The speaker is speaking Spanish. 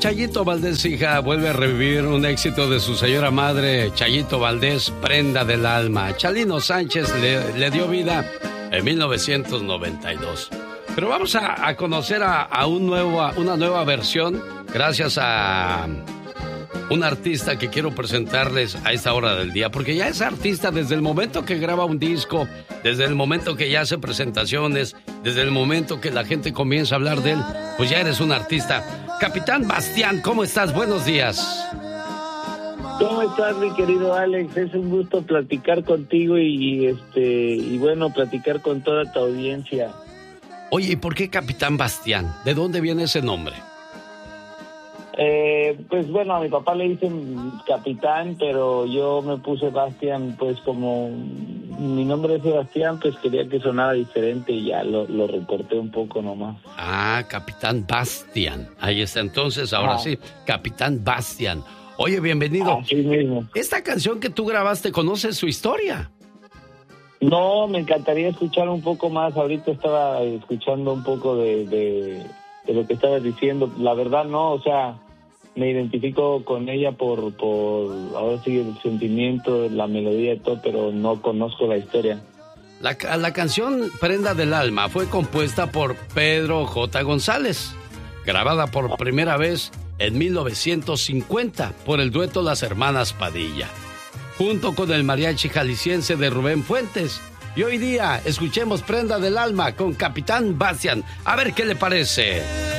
Chayito Valdés, hija, vuelve a revivir un éxito de su señora madre, Chayito Valdés, Prenda del Alma. Chalino Sánchez le dio vida en 1992. Pero vamos a conocer a una nueva versión gracias a un artista que quiero presentarles a esta hora del día, porque ya es artista desde el momento que graba un disco, desde el momento que ya hace presentaciones, desde el momento que la gente comienza a hablar de él, pues ya eres un artista. Capitán Bastián, ¿cómo estás? Buenos días. ¿Cómo estás, mi querido Alex? Es un gusto platicar contigo y bueno, platicar con toda tu audiencia. Oye, ¿y por qué Capitán Bastián? ¿De dónde viene ese nombre? Pues bueno, a mi papá le dicen Capitán, pero yo me puse Bastián, pues como mi nombre es Sebastián, pues quería que sonara diferente y ya lo recorté un poco nomás. Ah, Capitán Bastián. Ahí está, entonces, ahora sí, Capitán Bastián. Oye, bienvenido. Así mismo. Esta canción que tú grabaste, ¿conoces su historia? No, me encantaría escuchar un poco más. Ahorita estaba escuchando un poco de lo que estabas diciendo. La verdad no, o sea, me identifico con ella por ahora sí el sentimiento, la melodía y todo, pero no conozco la historia. La canción Prenda del Alma fue compuesta por Pedro J. González, grabada por primera vez en 1950 por el dueto Las Hermanas Padilla, junto con el mariachi jalisciense de Rubén Fuentes. Y hoy día escuchemos Prenda del Alma con Capitán Bastián. A ver qué le parece.